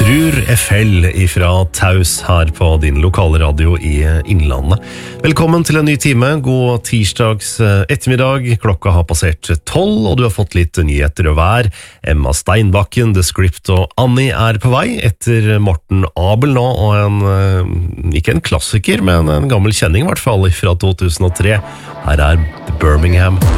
Frur Eiffel ifra Taus her på din lokale radio i Innlandet. Velkommen til en ny time. God tirsdags ettermiddag. Klokka har passert 12, og du har fått litt nyheter og vær. Emma Steinbakken, The Script og Annie er på vei etter Morten Abel nå, og ikke en klassiker, men en gammel kjenning i hvert fall fra 2003. Her er Birmingham.